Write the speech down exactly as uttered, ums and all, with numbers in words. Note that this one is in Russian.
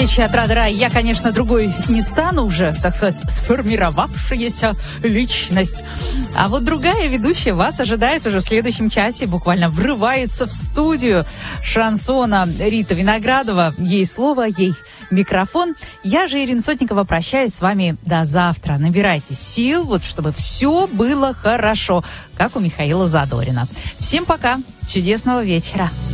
ведущая от Рады Рай. Я, конечно, другой не стану уже, так сказать, сформировавшаяся личность. А вот другая ведущая вас ожидает уже в следующем часе. Буквально врывается в студию шансона Рита Виноградова. Ей слово, ей микрофон. Я же, Ирина Сотникова, прощаюсь с вами до завтра. Набирайте сил, вот чтобы все было хорошо, как у Михаила Задорина. Всем пока, чудесного вечера.